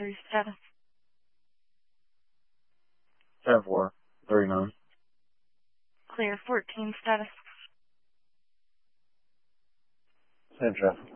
3 status. 10-4, 39. Clear 14 status. Same traffic.